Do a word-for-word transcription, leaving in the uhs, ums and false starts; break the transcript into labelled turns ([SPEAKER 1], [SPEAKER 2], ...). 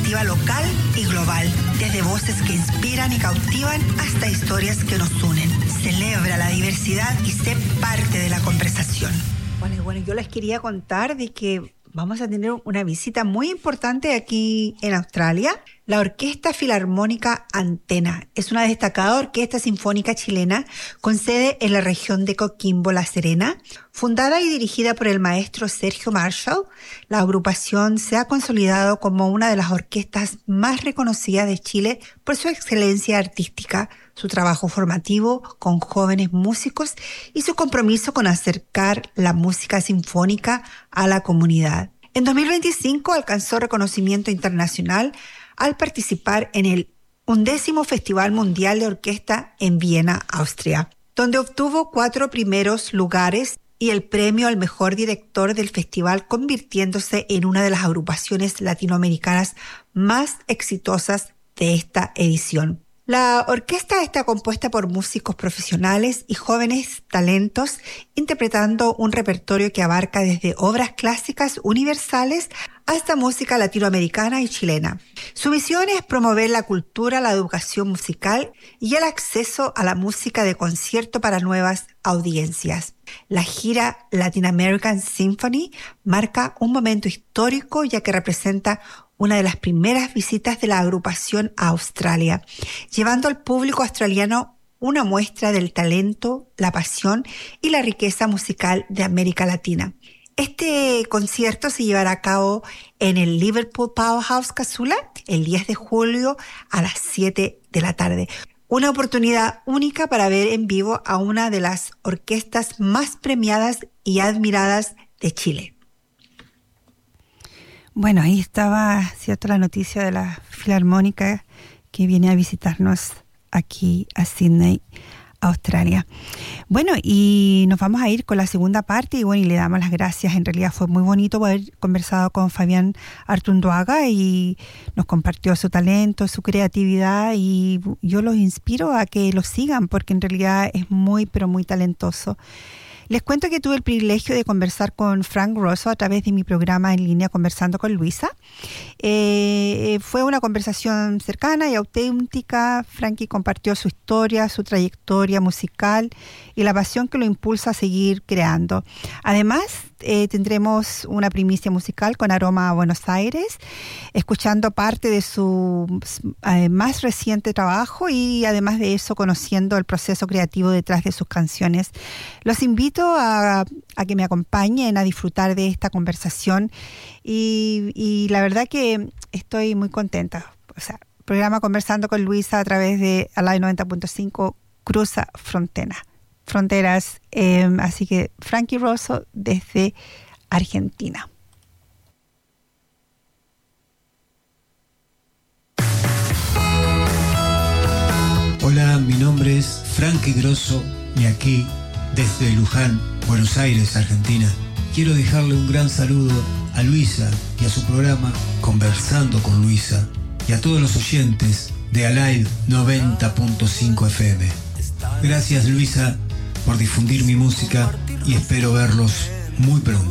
[SPEAKER 1] perspectiva local y global, desde voces que inspiran y cautivan hasta historias que nos unen. Celebra la diversidad y sé parte de la conversación. Bueno, bueno, yo les quería contar de que vamos a tener una visita muy importante aquí en Australia. La Orquesta Filarmónica Antena es una destacada orquesta sinfónica chilena con sede en la región de Coquimbo, La Serena. Fundada y dirigida por el maestro Sergio Marshall, la agrupación se ha consolidado como una de las orquestas más reconocidas de Chile por su excelencia artística, su trabajo formativo con jóvenes músicos y su compromiso con acercar la música sinfónica a la comunidad. En dos mil veinticinco alcanzó reconocimiento internacional al participar en el undécimo Festival Mundial de Orquesta en Viena, Austria, donde obtuvo cuatro primeros lugares y el premio al mejor director del festival, convirtiéndose en una de las agrupaciones latinoamericanas más exitosas de esta edición. La orquesta está compuesta por músicos profesionales y jóvenes talentos, interpretando un repertorio que abarca desde obras clásicas universales hasta música latinoamericana y chilena. Su misión es promover la cultura, la educación musical y el acceso a la música de concierto para nuevas audiencias. La gira Latin American Symphony marca un momento histórico, ya que representa una de las primeras visitas de la agrupación a Australia, llevando al público australiano una muestra del talento, la pasión y la riqueza musical de América Latina. Este concierto se llevará a cabo en el Liverpool Powerhouse Casula el diez de julio a las siete de la tarde. Una oportunidad única para ver en vivo a una de las orquestas más premiadas y admiradas de Chile.
[SPEAKER 2] Bueno, ahí estaba, cierto, la noticia de la Filarmónica que viene a visitarnos aquí a Sydney, Australia. Bueno, y nos vamos a ir con la segunda parte y bueno, y le damos las gracias. En realidad fue muy bonito haber conversado con Fabián Artunduaga y nos compartió su talento, su creatividad, y yo los inspiro a que lo sigan porque en realidad es muy, pero muy talentoso. Les cuento que tuve el privilegio de conversar con Frank Rosso a través de mi programa en línea Conversando con Luisa. Eh, fue una conversación cercana y auténtica. Frankie compartió su historia, su trayectoria musical y la pasión que lo impulsa a seguir creando. Además, eh, tendremos una primicia musical con aroma a Buenos Aires, escuchando parte de su eh, más reciente trabajo y además de eso conociendo el proceso creativo detrás de sus canciones. Los invito a, a que me acompañen a disfrutar de esta conversación y, y la verdad que estoy muy contenta. O sea, programa Conversando con Luisa a través de Alive noventa punto cinco cruza frontera, fronteras. Eh, así que Frankie Rosso desde Argentina.
[SPEAKER 3] Hola, mi nombre es Frankie Grosso y aquí, desde Luján, Buenos Aires, Argentina, quiero dejarle un gran saludo a Luisa y a su programa Conversando con Luisa y a todos los oyentes de Alive noventa punto cinco F M. Gracias, Luisa, por difundir mi música y espero verlos muy pronto.